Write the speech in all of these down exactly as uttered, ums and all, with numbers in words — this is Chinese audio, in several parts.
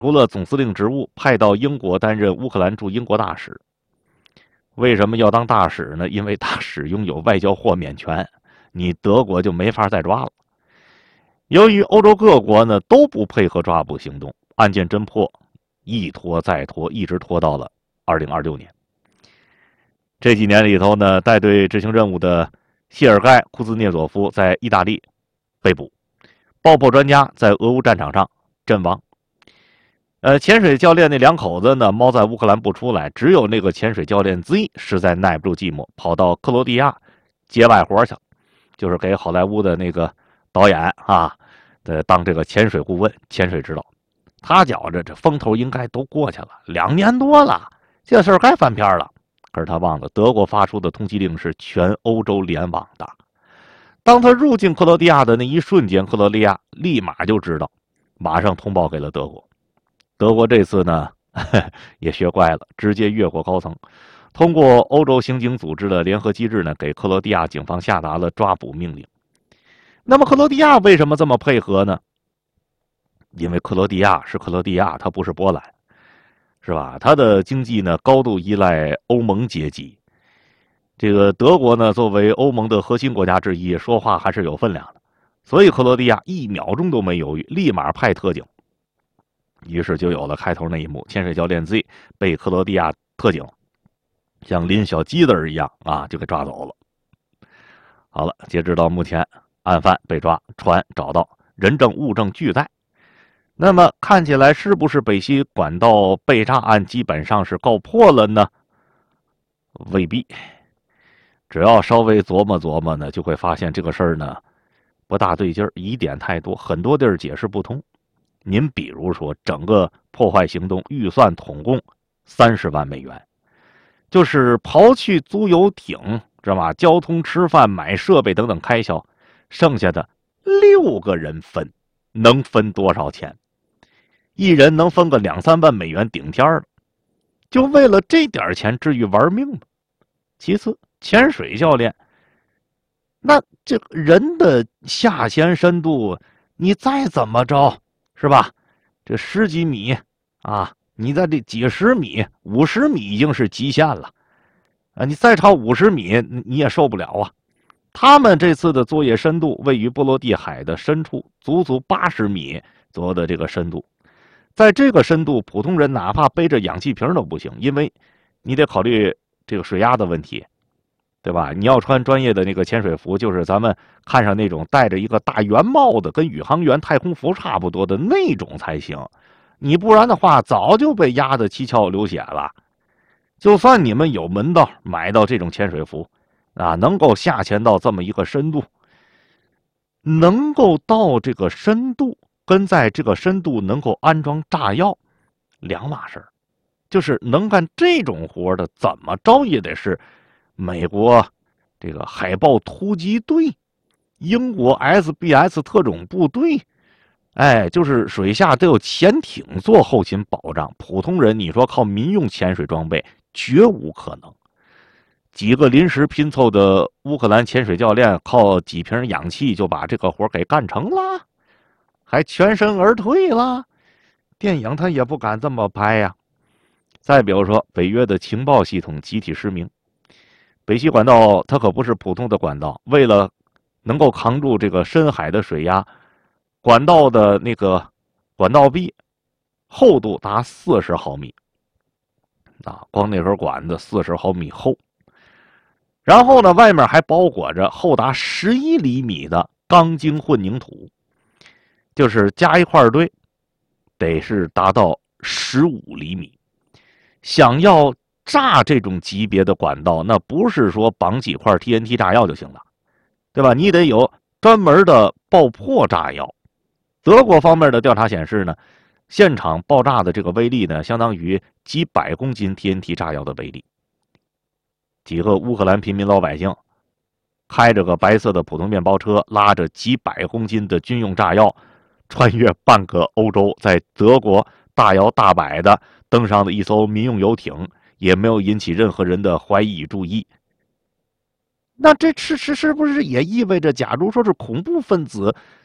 除了总司令职务，派到英国担任乌克兰驻英国大使。为什么要当大使呢？因为大使拥有外交豁免权，你德国就没法再抓了。由于欧洲各国呢都不配合抓捕行动，案件侦破一拖再拖，一直拖到了二零二六年。这几年里头呢，带队执行任务的谢尔盖·库兹涅佐夫在意大利被捕，爆破专家在俄乌战场上阵亡。呃，潜水教练那两口子呢，猫在乌克兰不出来，只有那个潜水教练 Z 实在耐不住寂寞，跑到克罗地亚接外活去了，就是给好莱坞的那个导演啊，呃，当这个潜水顾问、潜水指导。他觉着这风头应该都过去了，两年多了，这事儿该翻篇了。可是他忘了，德国发出的通缉令是全欧洲联网的。当他入境克罗地亚的那一瞬间，克罗地亚立马就知道，马上通报给了德国。德国这次呢也学乖了，直接越过高层，通过欧洲刑警组织的联合机制呢，给克罗地亚警方下达了抓捕命令。那么克罗地亚为什么这么配合呢？因为克罗地亚是克罗地亚，它不是波兰，是吧？它的经济呢高度依赖欧盟阶级。这个德国呢作为欧盟的核心国家之一，说话还是有分量的。所以克罗地亚一秒钟都没犹豫，立马派特警。于是就有了开头那一幕，潜水教练 Z 被克罗地亚特警像拎小鸡子一样啊，就给抓走了。好了，截止到目前，案犯被抓，船找到，人证物证俱在。那么看起来是不是北溪管道被炸案基本上是告破了呢？未必。只要稍微琢磨琢磨呢，就会发现这个事儿呢不大对劲儿，疑点太多，很多地儿解释不通。您比如说，整个破坏行动预算统共三十万美元，就是刨去租游艇，知道吧？交通、吃饭、买设备等等开销，剩下的六个人分，能分多少钱？一人能分个两三万美元顶天了，就为了这点钱至于玩命吗？其次，潜水教练，那这个人的下潜深度，你再怎么着？是吧？这十几米啊，你在这几十米、五十米已经是极限了啊！你再超五十米，你也受不了啊！他们这次的作业深度位于波罗的海的深处，足足八十米左右的这个深度。在这个深度，普通人哪怕背着氧气瓶都不行，因为你得考虑这个水压的问题，对吧？你要穿专业的那个潜水服，就是咱们看上那种戴着一个大圆帽的，跟宇航员太空服差不多的那种才行。你不然的话，早就被压得七窍流血了。就算你们有门道买到这种潜水服，啊，能够下潜到这么一个深度，能够到这个深度，跟在这个深度能够安装炸药，两码事儿。就是能干这种活的，怎么着也得是美国这个海豹突击队、英国 S B S 特种部队，哎，就是水下都有潜艇做后勤保障，普通人你说靠民用潜水装备绝无可能。几个临时拼凑的乌克兰潜水教练靠几瓶氧气就把这个活给干成了，还全身而退了。电影他也不敢这么拍呀。再比如说，北约的情报系统集体失明。北溪管道它可不是普通的管道，为了能够扛住这个深海的水压，管道的那个管道壁厚度达四十毫米啊，光那根管子四十毫米厚。然后呢，外面还包裹着厚达十一厘米的钢筋混凝土，就是加一块堆，得是达到十五厘米。想要炸这种级别的管道，那不是说绑几块 T N T 炸药就行了，对吧？你得有专门的爆破炸药。德国方面的调查显示呢，现场爆炸的这个威力呢，相当于几百公斤 T N T 炸药的威力。几个乌克兰平民老百姓开着个白色的普通面包车，拉着几百公斤的军用炸药，穿越半个欧洲，在德国大摇大摆的登上了一艘民用游艇，也没有引起任何人的怀疑与注意。那这是是是不是也意味着，假如说是恐怖分子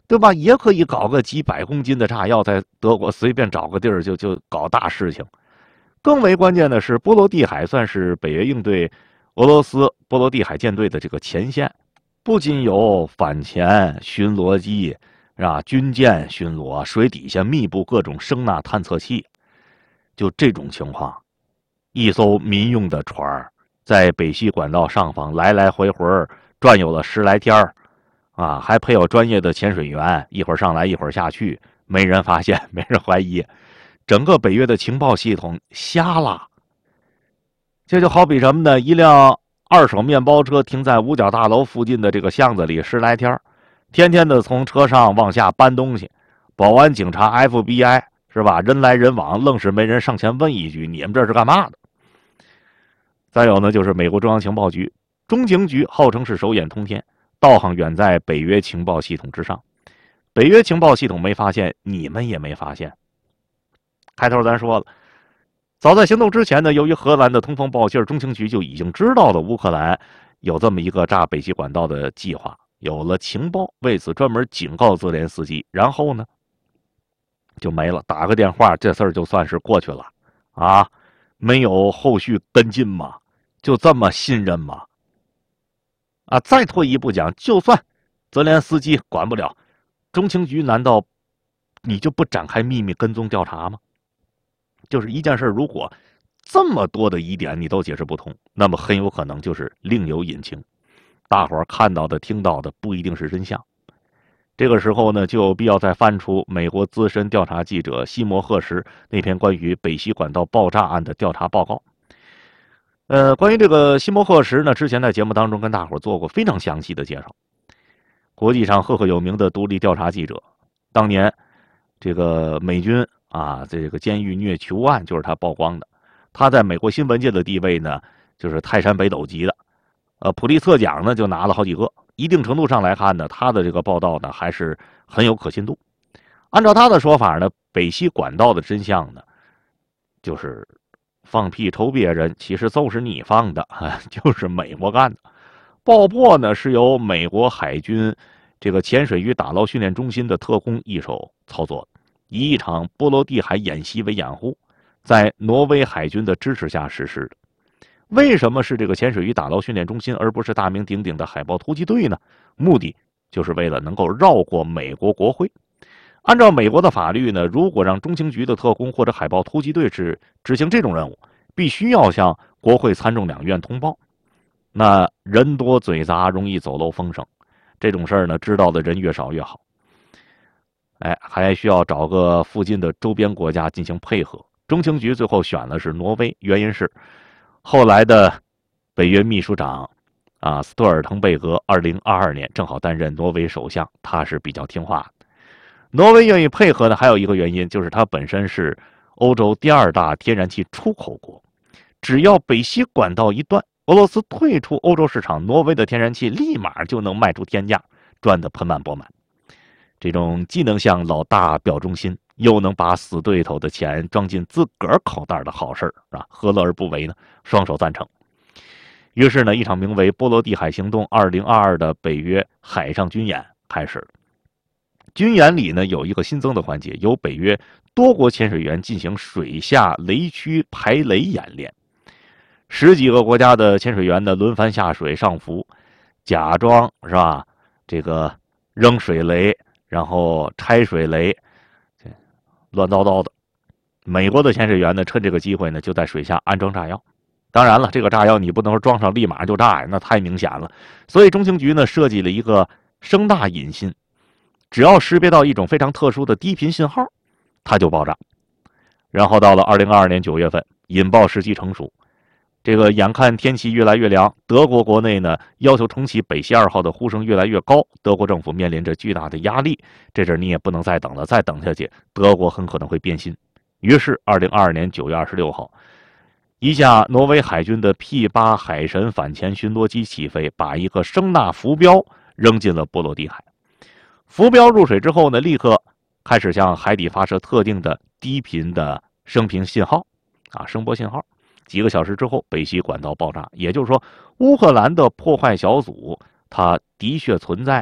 对吧？也可以搞个几百公斤的炸药，在德国随便找个地儿就就搞大事情。更为关键的是，波罗的海算是北约应对俄罗斯波罗的海舰队的这个前线，不仅有反潜巡逻机，是吧？军舰巡逻，水底下密布各种声呐探测器。就这种情况，一艘民用的船在北溪管道上方来来回回转悠了十来天儿，啊，还配有专业的潜水员，一会儿上来一会儿下去，没人发现，没人怀疑，整个北约的情报系统瞎了。这就好比什么呢？一辆二手面包车停在五角大楼附近的这个巷子里十来天，天天的从车上往下搬东西，保安、警察、F B I 是吧？人来人往，愣是没人上前问一句：“你们这是干嘛的？”再有呢，就是美国中央情报局、中情局，号称是手眼通天，道行远在北约情报系统之上。北约情报系统没发现，你们也没发现。开头咱说了，早在行动之前呢，由于荷兰的通风报信，中情局就已经知道了乌克兰有这么一个炸北溪管道的计划，有了情报，为此专门警告泽连斯基，然后呢就没了，打个电话，这事儿就算是过去了啊，没有后续跟进吗？就这么信任吗？啊，再退一步讲，就算泽连斯基管不了，中情局难道你就不展开秘密跟踪调查吗？就是一件事，如果这么多的疑点你都解释不通，那么很有可能就是另有隐情，大伙儿看到的、听到的不一定是真相。这个时候呢，就有必要再翻出美国资深调查记者西摩赫什那篇关于北溪管道爆炸案的调查报告。呃，关于这个西摩赫什呢，之前在节目当中跟大伙儿做过非常详细的介绍。国际上赫赫有名的独立调查记者，当年这个美军啊，这个监狱虐囚案就是他曝光的。他在美国新闻界的地位呢，就是泰山北斗级的。呃，普利策奖呢就拿了好几个。一定程度上来看呢，他的这个报道呢还是很有可信度。按照他的说法呢，北溪管道的真相呢，就是放屁抽别人，其实就是你放的，就是美国干的。爆破呢是由美国海军这个潜水与打捞训练中心的特工一手操作的，以一场波罗的海演习为掩护，在挪威海军的支持下实施的。为什么是这个潜水与打捞训练中心，而不是大名鼎鼎的海豹突击队呢？目的就是为了能够绕过美国国会。按照美国的法律呢，如果让中情局的特工或者海豹突击队是执行这种任务，必须要向国会参众两院通报。那人多嘴杂，容易走漏风声，这种事儿呢，知道的人越少越好。哎，还需要找个附近的周边国家进行配合。中情局最后选的是挪威，原因是后来的北约秘书长啊斯托尔滕贝格，二零二二年正好担任挪威首相，他是比较听话的。挪威愿意配合呢，还有一个原因就是它本身是欧洲第二大天然气出口国，只要北溪管道一断，俄罗斯退出欧洲市场，挪威的天然气立马就能卖出天价，赚得盆满钵满。这种既能向老大表忠心，又能把死对头的钱装进自个儿口袋的好事儿啊，何乐而不为呢？双手赞成。于是呢，一场名为波罗的海行动二零二二的北约海上军演开始了。军演里呢，有一个新增的环节，由北约多国潜水员进行水下雷区排雷演练。十几个国家的潜水员呢，轮番下水上浮，假装是吧？这个扔水雷，然后拆水雷，乱糟糟的。美国的潜水员呢，趁这个机会呢，就在水下安装炸药。当然了，这个炸药你不能说装上立马就炸呀，那太明显了。所以中情局呢，设计了一个声纳引信，只要识别到一种非常特殊的低频信号，它就爆炸。然后到了二零二二年九月份，引爆时机成熟。这个眼看天气越来越凉，德国国内呢要求重启北溪二号的呼声越来越高，德国政府面临着巨大的压力。这阵你也不能再等了，再等下去，德国很可能会变心。于是，二零二二年九月二十六号，一架挪威海军的 P 八海神反潜巡逻机起飞，把一个声纳浮标扔进了波罗的海。浮标入水之后呢，立刻开始向海底发射特定的低频的声频信号，啊，声波信号。几个小时之后，北溪管道爆炸。也就是说，乌克兰的破坏小组它的确存在，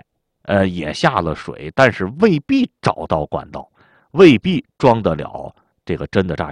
呃，也下了水，但是未必找到管道，未必装得了这个真的炸药。